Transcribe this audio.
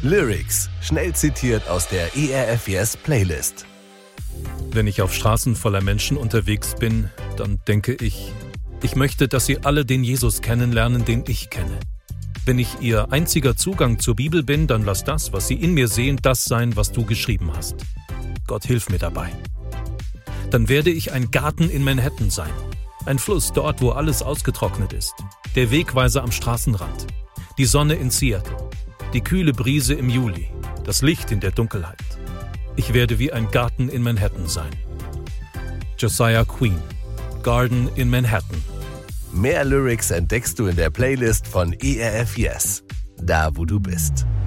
Lyrics, schnell zitiert aus der ERF Yes Playlist. Wenn ich auf Straßen voller Menschen unterwegs bin, dann denke ich, ich möchte, dass sie alle den Jesus kennenlernen, den ich kenne. Wenn ich ihr einziger Zugang zur Bibel bin, dann lass das, was sie in mir sehen, das sein, was du geschrieben hast. Gott, hilf mir dabei. Dann werde ich ein Garten in Manhattan sein. Ein Fluss dort, wo alles ausgetrocknet ist. Der Wegweiser am Straßenrand. Die Sonne in Seattle. Die kühle Brise im Juli. Das Licht in der Dunkelheit. Ich werde wie ein Garten in Manhattan sein. Josiah Queen. Garden in Manhattan. Mehr Lyrics entdeckst du in der Playlist von ERF Yes. Da, wo du bist.